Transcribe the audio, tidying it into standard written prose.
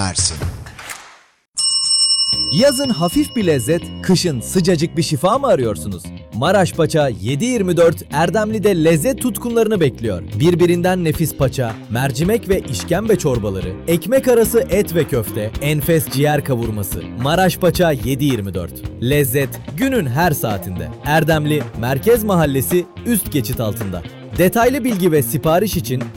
Mersin. Yazın hafif bir lezzet, kışın sıcacık bir şifa mı arıyorsunuz? Maraş Paça 7/24 Erdemli'de lezzet tutkunlarını bekliyor. Birbirinden nefis paça, mercimek ve işkembe çorbaları, ekmek arası et ve köfte, enfes ciğer kavurması. Maraş Paça 7/24. Lezzet günün her saatinde. Erdemli Merkez Mahallesi üst geçit altında. Detaylı bilgi ve sipariş için